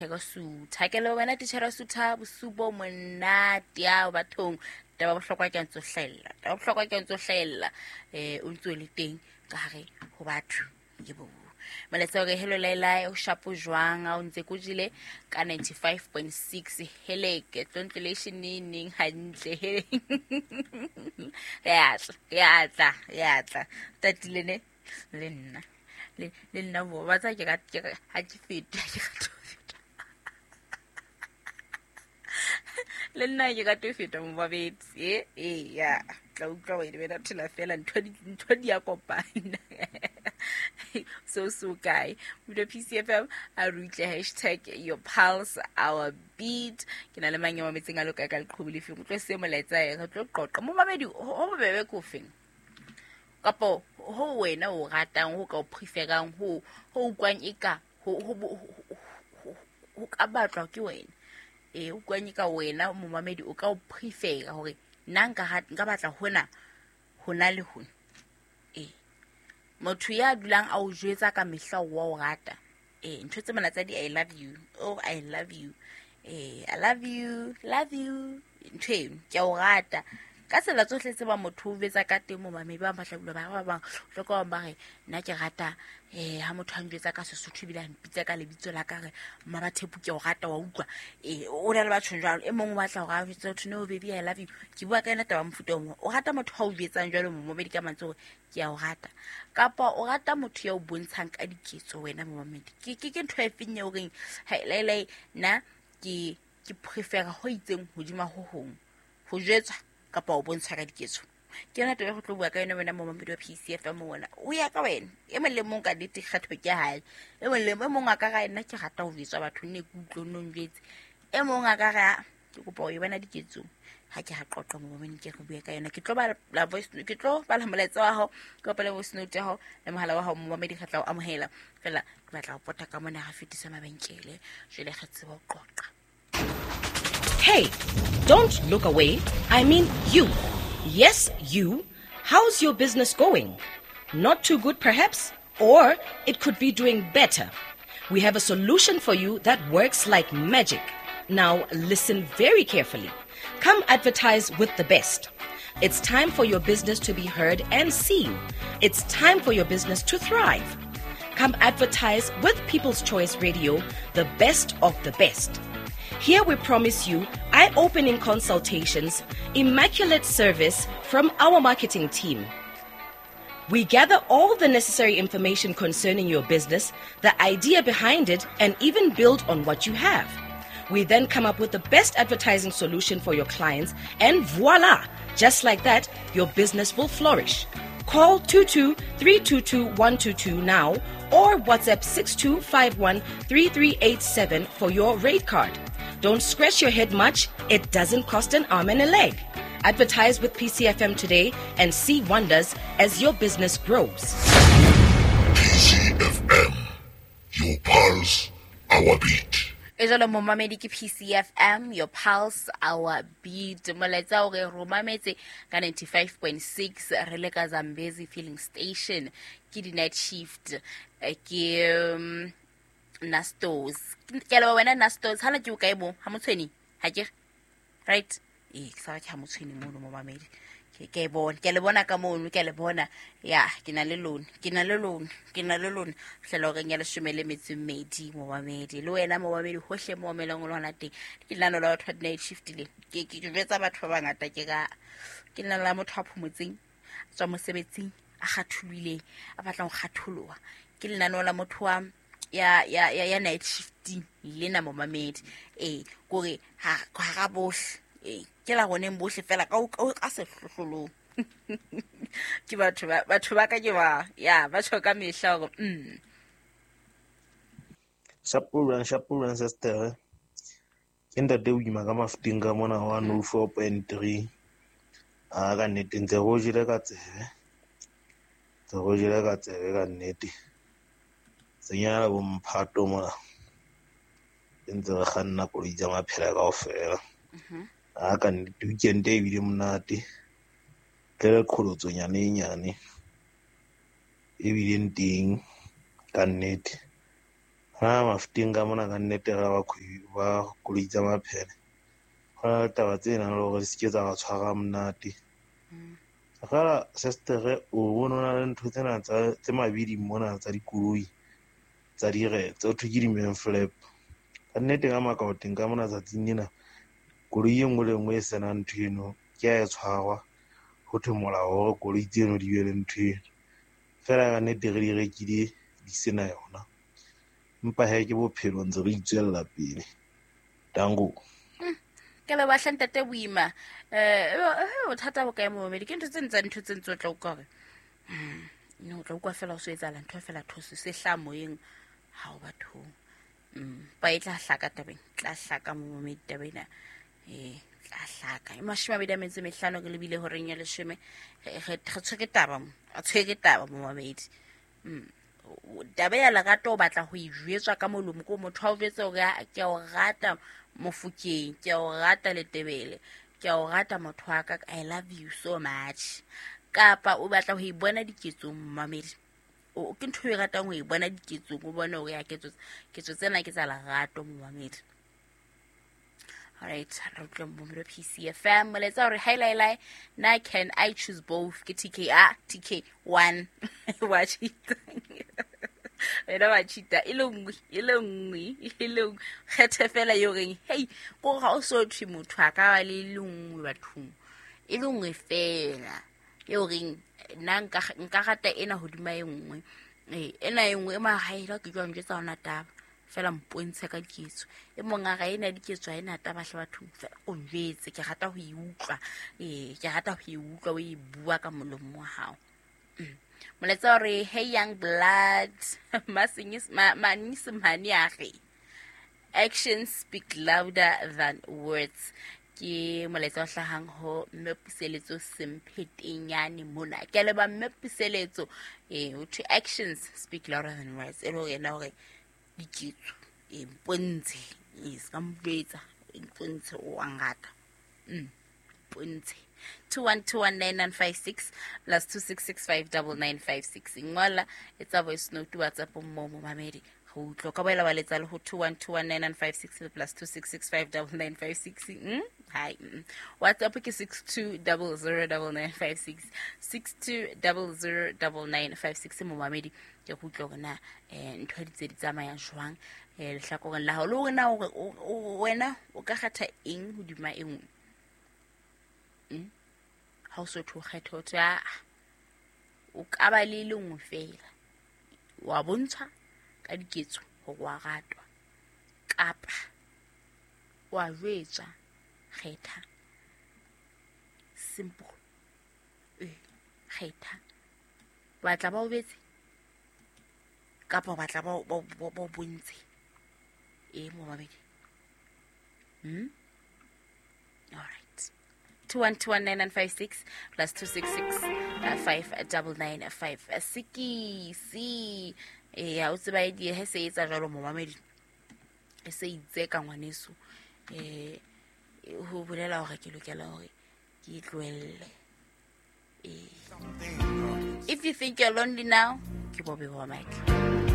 go sutha ke lo wena titjhara sutha bosupo monate ya bathong taba bohlokwa ke ntse hlella o ntse le teng ka hare ho batho ke bo maletsa re hello laila o shapo jwang a o ntse ko jile ka 95.6 heleke translation ning hantle ya tla tatile ne le nna bo ba tsa ke ha ke feta le nna ke ka feta mo babetsi ya tla utlwa wena bena thela fela ntho di ya kopana so guy with the PCFM a rutle #yourpulse our beat ke na le mangwe mo metseng a loka ka leqhubu le feng tlo se molaetsa ya re tlo qoqa mo mamedi ho bobebe ko feng kapo ho wena o ratang ho ka o preferang ho utlwang eka ho ka batlwa ke wena o kwanye ka wena momamedi o ka o prefera hore nna nka batla hona le hona motho ya dulang a o jwetsa ka mehla wa o rata ntho tse mona tsa di I love you I love you I love you ntwe ke o rata ka tsela tsohle tse ba motho o betsa ka teng momamedi ba mbatla bulo ba bang hloka ba re nna ke rata ha motho a njwetsa ka Sesotho bila mpitsa ka lebitso la ka re mma ba Thepu ke o rata wa utlwa o na le batho jwalo e mong o batla hore a jwetsa motho no baby I love you ke bua ka ena taba mfuto o rata motho ha o jwetsang jwalo momamedi ka mantso ke a o rata kapa o rata motho ya o bontshang ka diketso wena momamedi ke ntho e fenya o reng lailai na ke prefera ho itseng hodima ho hong ho jwetsa kapa o bontsha ka diketso ke na tebe go tlo bua ka yena wena momamedi wa PCFM wona o ya ka wena e mong le mong ka dite kgatho ke hae e mong le mong a ka ga nna ke rata ho jwetsa batho nne ke utlwe no njwetse e mong a ka ga ke kopa o bona diketso ha ke ha qoqa momamedi ke re bua ka yona ke tlo ba la voice ke tlo ba la molaetsa wa ho ka pele voice note ya ho le mohala wa ho momamedi kgatla o amohela fela ke batla go pota ka mona ga fetisa mabenkele jele kgatse ba qoqa. Hey, don't look away. I mean you. Yes, you. How's your business going? Not too good, perhaps? Or it could be doing better. We have a solution for you that works like magic. Now, listen very carefully. Come advertise with the best. It's time for your business to be heard and seen. It's time for your business to thrive. Come advertise with People's Choice Radio, the best of the best. Here we promise you eye-opening consultations, immaculate service from our marketing team. We gather all the necessary information concerning your business, the idea behind it, and even build on what you have. We then come up with the best advertising solution for your clients, and voila! Just like that, your business will flourish. Call 22-322-122 now or WhatsApp 6251-3387 for your rate card. Don't scratch your head much. It doesn't cost an arm and a leg. Advertise with PCFM today and see wonders as your business grows. PCFM, your pulse, our beat. Ejalo momamedi ke PCFM, your pulse, our beat. Moletsa o re romametse ka 95.6 re le ka Zambezi filling station ke di night shift ke Nastos. Ke lo wena Nastos hana ke o kae mo ha motshweni ha ke right ke sa ke ha motshweni mo momamedi ke le bona ka mono ke le bona ya ke na le loan hlelo re nyale shumele metsumedi momamedi le wena momamedi hohle mo melong lona teng ke lana la batho night shift le ke jwetsa batho ba bangata ke lana la motho a phomotseng tswa mosebetsing a kgathulile a batla go kgatholowa ke lana la motho wa ya night shifting lena momamedi gore ha ga bohle ke la gone bohle fela ka se hlohlolo ke batho ba ka ke ba ya ba tshoka mehla go Shapuran sister ke ntate o ima ka mafuting ka mona 104.3 ka nnete ntse go jile ka tsebe ka nnete senyala bo mphato mona ntse re kganna koloi tsa maphela kaofela ka nnete weekend e bile monate le kgolotso nyane e bile teng ka nnete ha mafuteng ka mona ka nnete ga ba koloi tsa maphele go na le taba tse nang le gore di seke tsa ba tshwara monate gala sestere o bona o na le ntho tsena tse mabedi mona tsa dikoloi tsa dire tse o thwe ke di-main flap ka nnete ka makaoteng ka mona tsatsing ena koloi e nngwe le nngwe e senang ntho eno ke a e tshwarwa go thwe molao gore koloi tseno di be le ntho eno fela ka nnete re di rekile di sena yona mpa he ke bophelo ntse re itswella pele tango ke le batla ntate boima o thata bo kae mo medi ke ntse ntse o tla uka gore no tla uka fela o se etsa la ntho fela thoso se hlamoyeng ha o batho ba itla hlaka tabeng tla hlaka mo medi tabena tla hlaka e mashima bida mentse mehlano ke lebile ho reng ya leshome re tshweke taba mo mabedi taba ya lerato o batla go ijwetswa ka molomo ko motho a o jwetse gore ke o rata mofukeng ke o rata letebele ke o rata motho wa ka I love you so much kapa o batla go ibona diketsong mamedi o ke ntho e ratang go ibona diketsong o bona gore ya ketso tsena ke tsa lerato mo mamedi. Alright, re tlo mo PCFM let's say hi na can I choose both ke TK1 watch it ena wa chita ilongwe kgethe fela yo reng hey go ga o so thwe motho a ka ba le ilongwe bathong ilongwe fela yo reng nna nka gata ena hodima engwe ena engwe ma haila ke jwa ntse tsona taba fela mpontshe ka diketso e monga ga ena diketso ena taba hle bathong fela o njetse ke gata go iutlwa ke gata go iutlwa o e bua ka molomo wa hao moletsa re hey young blood manisimhaniage actions speak louder than words ke moletsa o hlahang ho mmepiseletso semphetenyane mona ke le ba mmepiseletso o to actions speak louder than words elo yena hore diketso mpontshe iskambetsa mpontshe o angata mpontshe 21219956 plus 26659956 ngola etsa voice note WhatsApp mo mamedi go utlo ka boela ba letsa le go 21219956 plus 26659956 hi WhatsApp ke 62009956 62009956 mo mamedi ke go utlo gona ntho di tse di tsamaya jwang le hlakong la ho le wena o ka kgatha eng hodima engwe ha o so tho kgetho tsa o ka ba le lengwe fela wa bontsha ka diketso go wa ratwa kapa wa jwetsa kgetha simple kgetha batla ba o betse kapa batla ba bontse mo babedi all right 21219956 plus 26659995 sikisi ya o tseba e di he se etsa jalo mo mamedi e se itse ka ngwaneso ho bolela hore ke lokela hore ke tlwelle if you think you're lonely now ke bobe wa Mike